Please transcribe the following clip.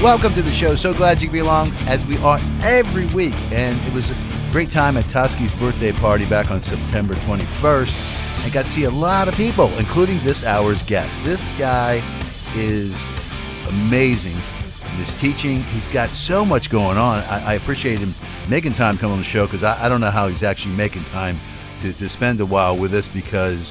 Welcome to the show. So glad you could be along, as we are every week. And it was a great time at Toski's birthday party back on September 21st. I got to see a lot of people, including this hour's guest. This guy is amazing in his teaching. He's got so much going on. I appreciate him making time to come on the show, because I don't know how he's actually making time to spend a while with us, because